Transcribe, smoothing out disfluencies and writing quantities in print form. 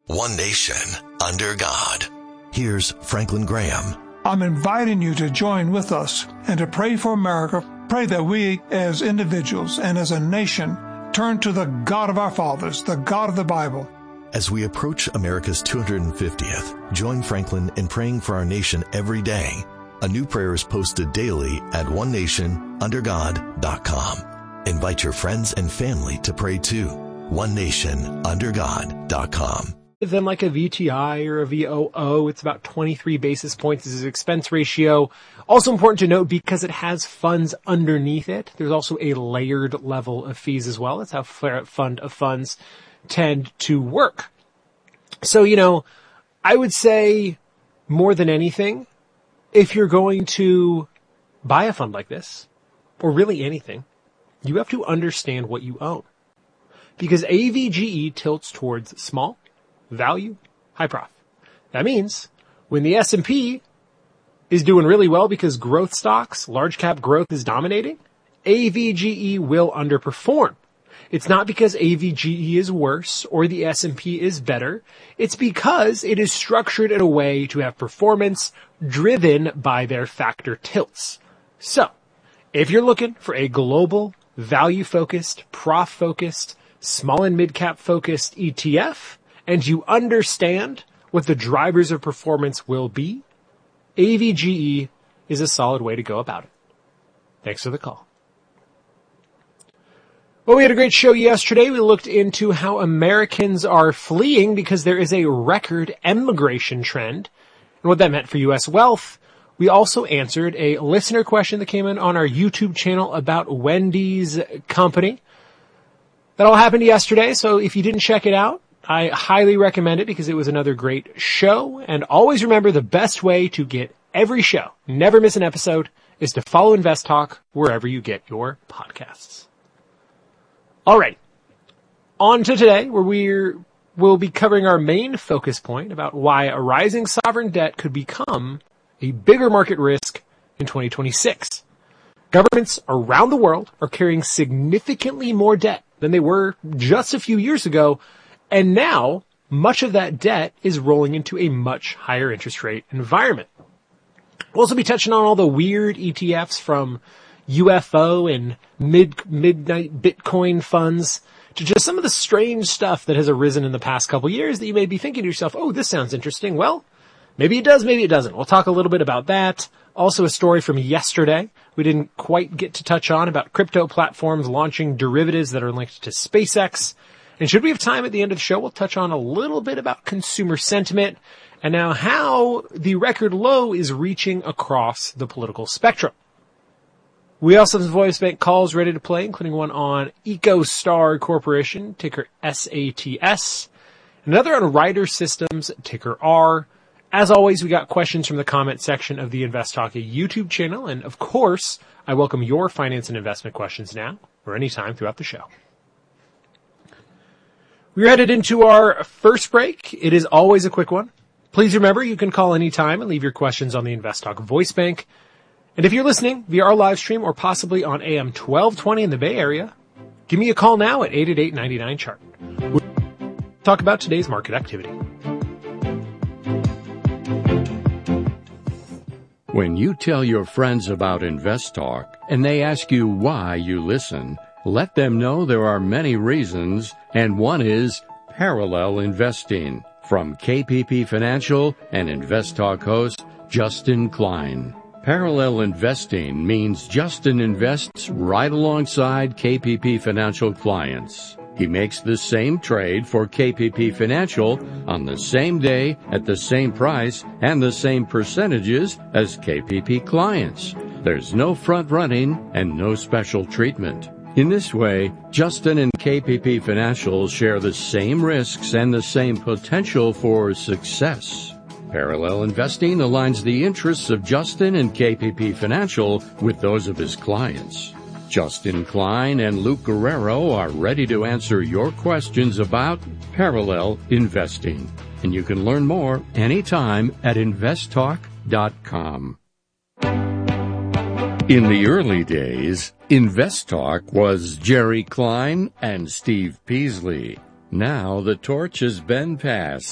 One nation, under God. Here's Franklin Graham. I'm inviting you to join with us and to pray for America. Pray that we as individuals and as a nation turn to the God of our fathers, the God of the Bible. As we approach America's 250th, join Franklin in praying for our nation every day. A new prayer is posted daily at onenationundergod.com. Invite your friends and family to pray too. onenationundergod.com. Than like a VTI or a VOO. It's about 23 basis points as its expense ratio. Also important to note because it has funds underneath it. There's also a layered level of fees as well. That's how fund of funds tend to work. So, I would say more than anything, if you're going to buy a fund like this, or really anything, you have to understand what you own. Because AVGE tilts towards small, value, high profit. That means when the S&P is doing really well because growth stocks, large cap growth is dominating, AVGE will underperform. It's not because AVGE is worse or the S&P is better. It's because it is structured in a way to have performance driven by their factor tilts. So, if you're looking for a global, value-focused, prof-focused, small and mid-cap focused ETF, and you understand what the drivers of performance will be, AVGE is a solid way to go about it. Thanks for the call. Well, we had a great show yesterday. We looked into how Americans are fleeing because there is a record emigration trend and what that meant for U.S. wealth. We also answered a listener question that came in on our YouTube channel about Wendy's company. That all happened yesterday, so if you didn't check it out, I highly recommend it because it was another great show. And always remember the best way to get every show, never miss an episode, is to follow Invest Talk wherever you get your podcasts. All right. On to today, where we'll be covering our main focus point about why a rising sovereign debt could become a bigger market risk in 2026. Governments around the world are carrying significantly more debt than they were just a few years ago. And now, much of that debt is rolling into a much higher interest rate environment. We'll also be touching on all the weird ETFs from UFO and midnight Bitcoin funds to just some of the strange stuff that has arisen in the past couple years that you may be thinking to yourself, oh, this sounds interesting. Well, maybe it does, maybe it doesn't. We'll talk a little bit about that. Also a story from yesterday we didn't quite get to touch on about crypto platforms launching derivatives that are linked to SpaceX. And should we have time at the end of the show, we'll touch on a little bit about consumer sentiment and now how the record low is reaching across the political spectrum. We also have some voice bank calls ready to play, including one on EcoStar Corporation, ticker SATS, another on Ryder Systems, ticker R. As always, we got questions from the comment section of the Invest Talk YouTube channel. And of course, I welcome your finance and investment questions now or anytime throughout the show. We're headed into our first break. It is always a quick one. Please remember you can call anytime and leave your questions on the Invest Talk voice bank. And if you're listening via our live stream or possibly on AM 1220 in the Bay Area, give me a call now at 888-99-CHART. We'll talk about today's market activity. When you tell your friends about Invest Talk and they ask you why you listen, let them know there are many reasons, and one is parallel investing. From KPP Financial and Invest Talk host Justin Klein. Parallel investing means Justin invests right alongside KPP Financial clients. He makes the same trade for KPP Financial on the same day at the same price and the same percentages as KPP clients. There's no front running and no special treatment. In this way, Justin and KPP Financial share the same risks and the same potential for success. Parallel investing aligns the interests of Justin and KPP Financial with those of his clients. Justin Klein and Luke Guerrero are ready to answer your questions about parallel investing. And you can learn more anytime at investtalk.com. In the early days, InvestTalk was Jerry Klein and Steve Peasley. Now the torch has been passed